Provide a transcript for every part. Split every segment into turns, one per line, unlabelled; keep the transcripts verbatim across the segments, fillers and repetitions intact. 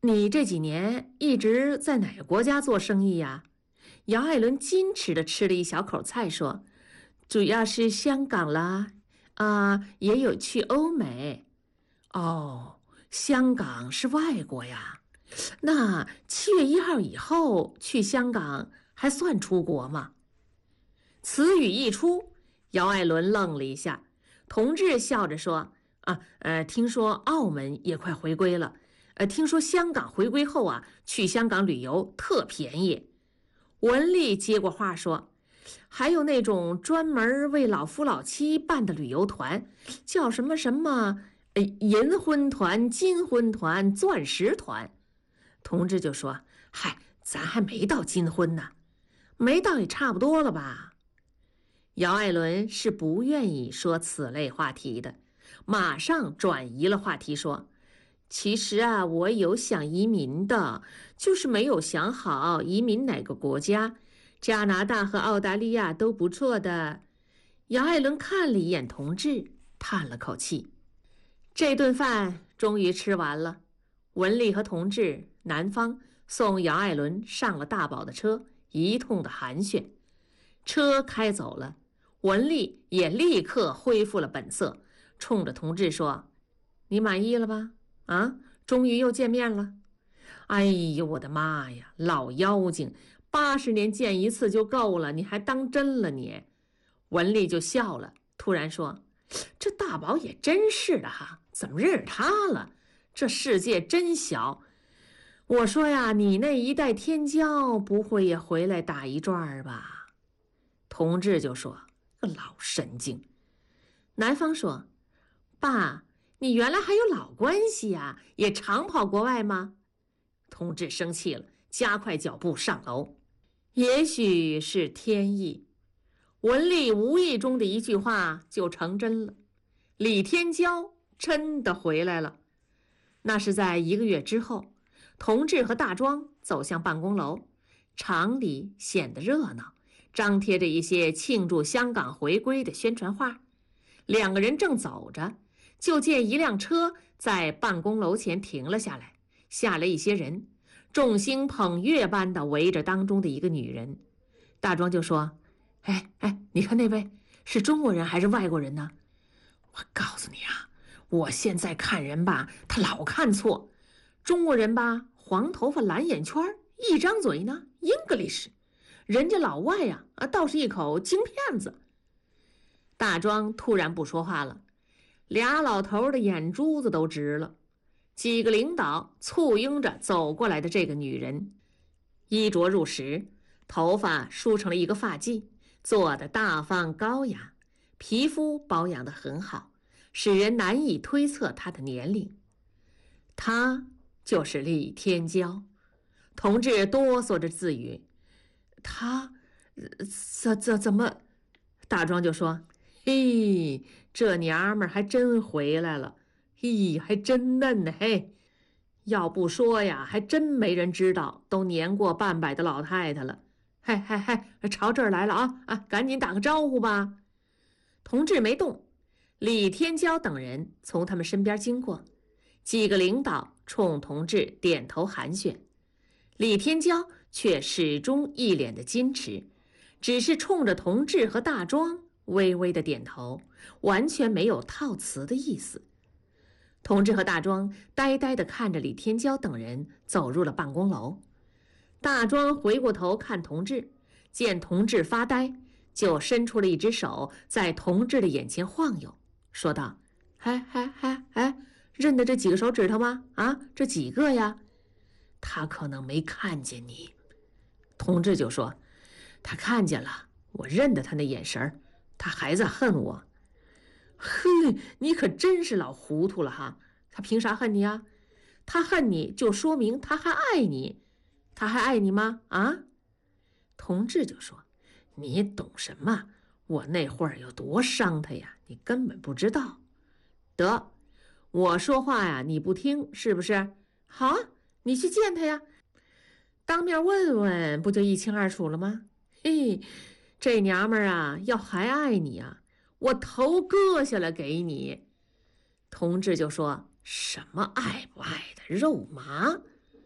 你这几年一直在哪个国家做生意呀？姚艾伦矜持地吃了一小口菜，说：“主要是香港啦，啊，也有去欧美。”哦，香港是外国呀？那七月一号以后去香港还算出国吗？此语一出，姚艾伦愣了一下。同志笑着说：“啊，呃，听说澳门也快回归了，呃，听说香港回归后啊，去香港旅游特便宜。”文丽接过话说：“还有那种专门为老夫老妻办的旅游团，叫什么什么，呃，银婚团、金婚团、钻石团。”同志就说：“嗨，咱还没到金婚呢，没到也差不多了吧？”姚艾伦是不愿意说此类话题的，马上转移了话题说：“其实啊，我有想移民的，就是没有想好移民哪个国家。加拿大和澳大利亚都不错的。”姚艾伦看了一眼同志，叹了口气。这顿饭终于吃完了，文丽和同志男方送姚艾伦上了大宝的车，一通的寒暄。车开走了，文丽也立刻恢复了本色，冲着同志说：“你满意了吧？啊，终于又见面了。”哎呦，我的妈呀，老妖精，八十年见一次就够了，你还当真了你？文丽就笑了，突然说：“这大宝也真是的哈，怎么认识他了？这世界真小。我说呀，你那一代天骄不会也回来打一转吧？”同志就说：“个老神经。”男方说：“爸，你原来还有老关系呀，也常跑国外吗？”同志生气了，加快脚步上楼。也许是天意，文丽无意中的一句话就成真了，李天骄真的回来了。那是在一个月之后，同志和大庄走向办公楼，厂里显得热闹，张贴着一些庆祝香港回归的宣传画。两个人正走着，就见一辆车在办公楼前停了下来，下来一些人，众星捧月般的围着当中的一个女人。大庄就说：“哎哎，你看那位是中国人还是外国人呢？我告诉你啊，我现在看人吧，他老看错。中国人吧，黄头发蓝眼圈，一张嘴呢 English， 人家老外呀、啊，倒是一口京片子。”大庄突然不说话了，俩老头的眼珠子都直了。几个领导簇拥着走过来的这个女人，衣着入时，头发梳成了一个发髻，做得大方高雅，皮肤保养得很好，使人难以推测她的年龄。她就是李天骄。同志哆嗦着自语：“他怎怎怎么？”大庄就说：“嘿，这娘们儿还真回来了，嘿，还真嫩呢，嘿，要不说呀，还真没人知道，都年过半百的老太太了。嗨嗨嗨，朝这儿来了啊啊，赶紧打个招呼吧。”同志没动，李天骄等人从他们身边经过，几个领导冲同志点头寒暄，李天骄却始终一脸的矜持，只是冲着同志和大庄微微的点头，完全没有套词的意思。同志和大庄呆呆地看着李天骄等人走入了办公楼。大庄回过头看同志，见同志发呆，就伸出了一只手在同志的眼前晃悠，说道：“哎哎哎哎，认得这几个手指头吗？啊，这几个呀？他可能没看见你。”同志就说：“他看见了，我认得他那眼神儿，他还在恨我。”“哼，你可真是老糊涂了哈！他凭啥恨你啊？他恨你就说明他还爱你，他还爱你吗？啊？”同志就说：“你懂什么？我那会儿有多伤他呀，你根本不知道。得，我说话呀，你不听是不是？好啊，你去见他呀，当面问问，不就一清二楚了吗？嘿，这娘们儿啊，要还爱你啊，我头割下来给你。”同志就说：“什么爱不爱的，肉麻。”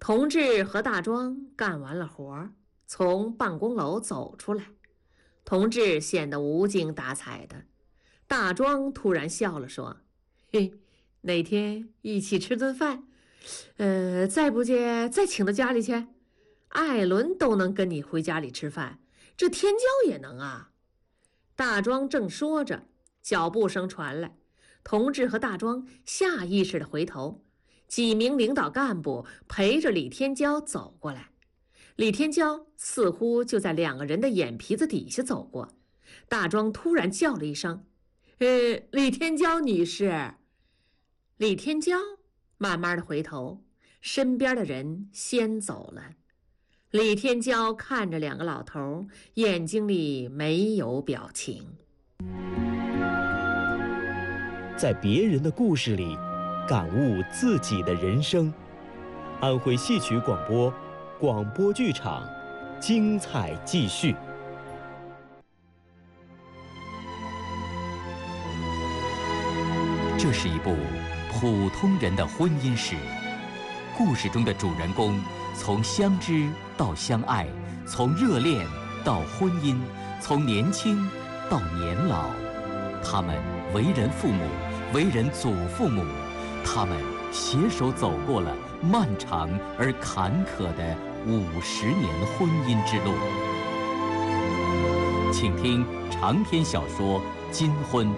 同志和大庄干完了活，从办公楼走出来。同志显得无精打采的，大庄突然笑了，说：“嘿，哪天一起吃顿饭？呃，再不介再请到家里去。艾伦都能跟你回家里吃饭，这天骄也能啊。”大庄正说着，脚步声传来，同志和大庄下意识地回头，几名领导干部陪着李天骄走过来。李天骄似乎就在两个人的眼皮子底下走过。大庄突然叫了一声：“呃，李天骄女士。”李天骄慢慢的回头，身边的人先走了。李天骄看着两个老头，眼睛里没有表情。
在别人的故事里，感悟自己的人生。安徽戏曲广播，广播剧场，精彩继续。
这是一部普通人的婚姻史，故事中的主人公从相知到相爱，从热恋到婚姻，从年轻到年老。他们为人父母，为人祖父母，他们携手走过了漫长而坎坷的五十年婚姻之路。请听长篇小说《金婚》。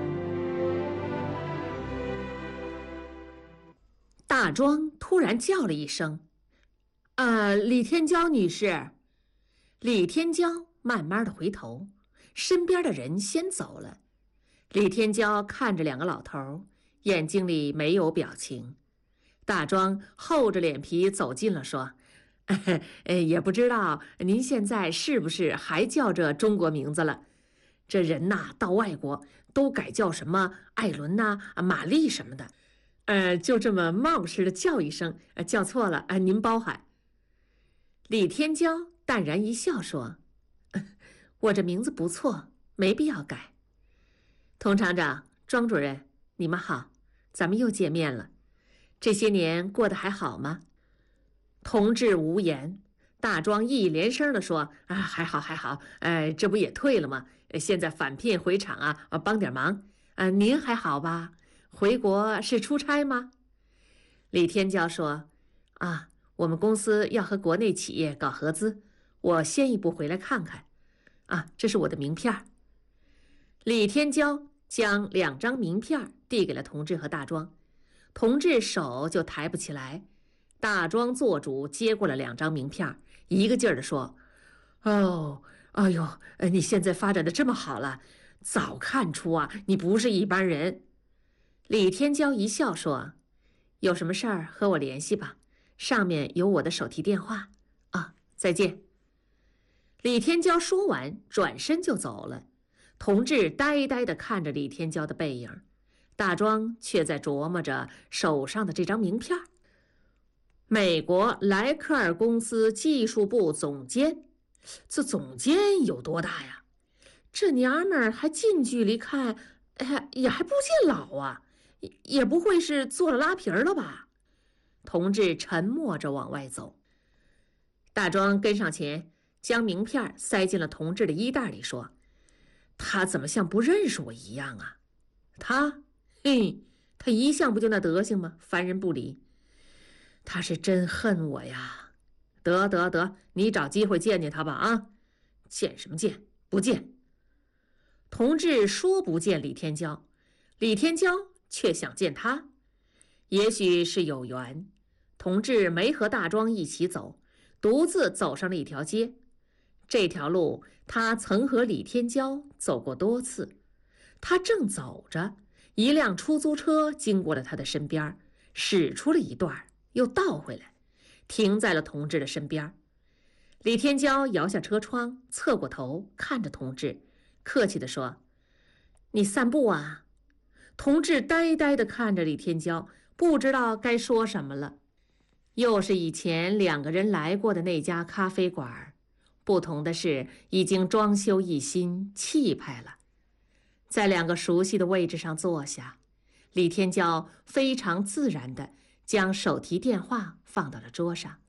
大庄突然叫了一声：“啊，李天骄女士。”李天骄慢慢的回头，身边的人先走了。李天骄看着两个老头，眼睛里没有表情。大庄厚着脸皮走近了，说：“呃，也不知道您现在是不是还叫这中国名字了？这人呐，到外国都改叫什么艾伦呐、啊、玛丽什么的。呃，就这么冒失的叫一声，呃，叫错了，呃，您包涵。”李天骄淡然一笑，说：“我这名字不错，没必要改。”佟厂长、庄主任，你们好，咱们又见面了。这些年过得还好吗？同志无言。大庄一连声地说：“啊，还好还好，哎，这不也退了吗？现在返聘回厂啊，帮点忙。啊，您还好吧？回国是出差吗？”李天骄说：“啊，我们公司要和国内企业搞合资，我先一步回来看看。啊，这是我的名片。”李天骄将两张名片递给了同志和大庄，同志手就抬不起来。大庄做主接过了两张名片，一个劲儿地说：“哦，哎呦，你现在发展的这么好了，早看出啊，你不是一般人。”李天骄一笑说：“有什么事儿和我联系吧，上面有我的手提电话。啊，再见。”李天骄说完，转身就走了。同志呆呆地看着李天骄的背影，大庄却在琢磨着手上的这张名片。美国莱克尔公司技术部总监，这总监有多大呀？这娘们儿还近距离看，哎，也还不见老啊，也不会是做了拉皮儿了吧？同志沉默着往外走。大庄跟上前，将名片塞进了同志的衣袋里，说：“他怎么像不认识我一样啊？他，嘿，他一向不就那德行吗？烦人不理。他是真恨我呀！得得得，你找机会见见他吧啊！见什么见？不见。”同志说不见李天骄，李天骄却想见他。也许是有缘，同志没和大庄一起走，独自走上了一条街。这条路他曾和李天骄走过多次。他正走着，一辆出租车经过了他的身边，驶出了一段，又倒回来，停在了同志的身边。李天骄摇下车窗，侧过头看着同志，客气地说：“你散步啊？”同志呆呆地看着李天骄，不知道该说什么了。又是以前两个人来过的那家咖啡馆，不同的是已经装修一新，气派了。在两个熟悉的位置上坐下，李天骄非常自然地将手提电话放到了桌上。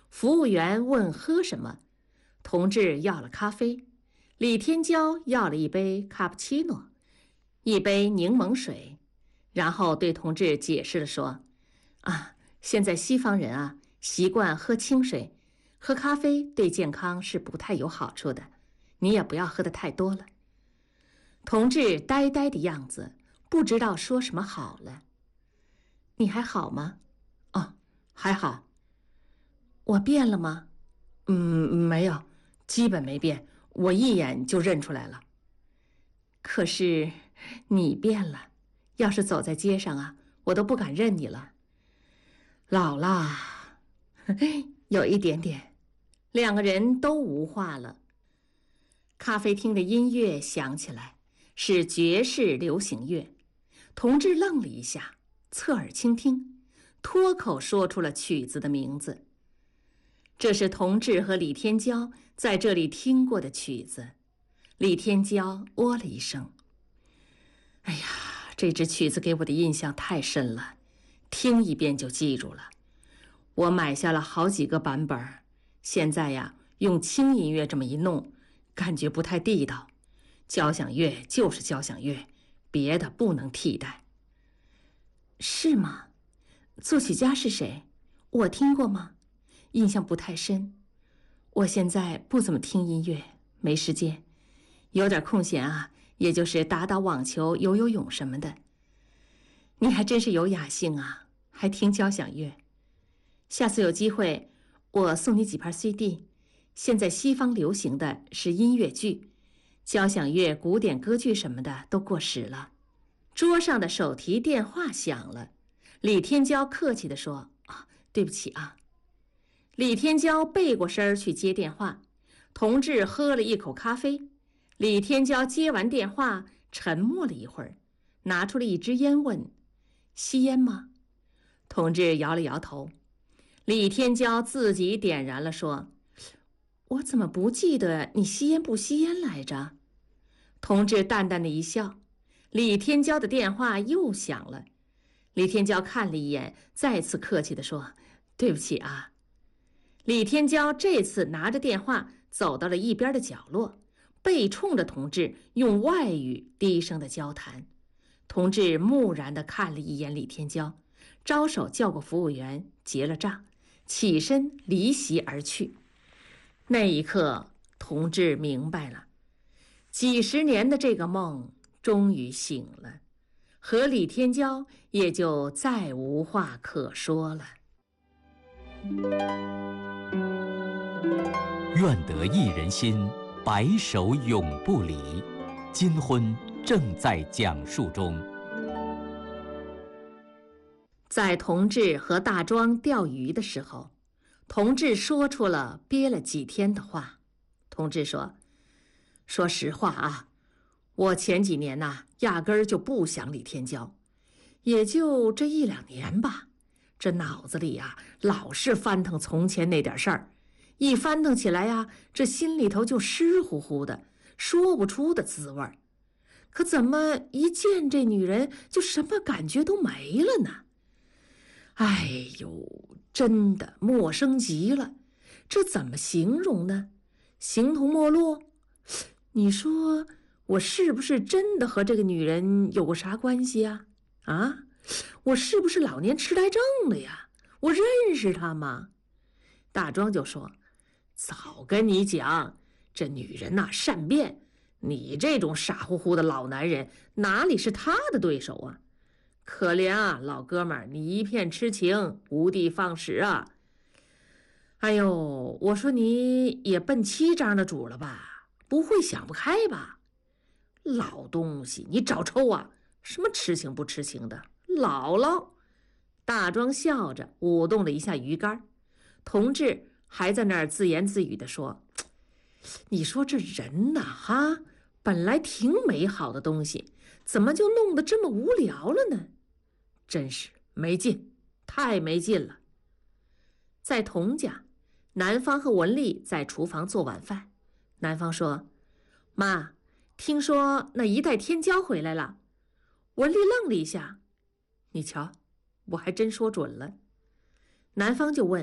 服务员问喝什么，同志要了咖啡，李天骄要了一杯卡布奇诺，一杯柠檬水，然后对同志解释了说：“啊，现在西方人啊习惯喝清水，喝咖啡对健康是不太有好处的，你也不要喝得太多了。”同志呆呆的样子，不知道说什么好了。“你还好吗？”“哦，还好。”“我变了吗？”“嗯，没有，基本没变，我一眼就认出来了。”“可是你变了，要是走在街上啊，我都不敢认你了。”“老啦，有一点点。”两个人都无话了。咖啡厅的音乐响起来，是爵士流行乐。同志愣了一下，侧耳倾听，脱口说出了曲子的名字。这是同志和李天骄在这里听过的曲子。李天骄哦了一声：“哎呀，这支曲子给我的印象太深了，听一遍就记住了。我买下了好几个版本，现在呀，用轻音乐这么一弄，感觉不太地道。交响乐就是交响乐，别的不能替代。”“是吗？作曲家是谁？我听过吗？印象不太深。我现在不怎么听音乐，没时间。有点空闲啊，也就是打打网球、游游泳什么的。你还真是有雅兴啊，还听交响乐。下次有机会，我送你几盘 C D。现在西方流行的是音乐剧，交响乐、古典歌剧什么的都过时了。”桌上的手提电话响了，李天骄客气地说：“啊，对不起啊。”李天骄背过身去接电话，同志喝了一口咖啡。李天骄接完电话，沉默了一会儿，拿出了一支烟问：“吸烟吗？”同志摇了摇头。李天骄自己点燃了，说：“我怎么不记得你吸烟不吸烟来着？”同志淡淡的一笑。李天骄的电话又响了，李天骄看了一眼，再次客气地说：“对不起啊。”李天骄这次拿着电话走到了一边的角落，背冲着同志用外语低声的交谈。同志木然地看了一眼李天骄，招手叫过服务员结了账，起身离席而去。那一刻，同志明白了，几十年的这个梦终于醒了，和李天骄也就再无话可说了。
愿得一人心，白首永不离。金婚正在讲述中。
在同志和大庄钓鱼的时候，同志说出了憋了几天的话。同志说：“说实话啊，我前几年呐、啊，压根儿就不想李天骄，也就这一两年吧，这脑子里呀、啊，老是翻腾从前那点事儿，一翻腾起来呀、啊，这心里头就湿乎乎的，说不出的滋味儿。可怎么一见这女人，就什么感觉都没了呢？哎呦，真的陌生极了，这怎么形容呢？形同陌路？你说我是不是真的和这个女人有过啥关系啊？啊，我是不是老年痴呆症了呀？我认识她吗？”大庄就说：“早跟你讲，这女人呐、啊、善变，你这种傻乎乎的老男人哪里是她的对手啊？可怜啊，老哥们儿，你一片痴情，无的放矢啊！哎呦，我说你也奔七张的主了吧？不会想不开吧？老东西，你找抽啊！什么痴情不痴情的，姥姥。”大庄笑着舞动了一下鱼竿，同志还在那儿自言自语地说：“你说这人呐，哈，本来挺美好的东西，怎么就弄得这么无聊了呢？真是没劲，太没劲了。”在童家，南方和文丽在厨房做晚饭。南方说：“妈，听说那一代天骄回来了。”文丽愣了一下：“你瞧，我还真说准了。”南方就问：“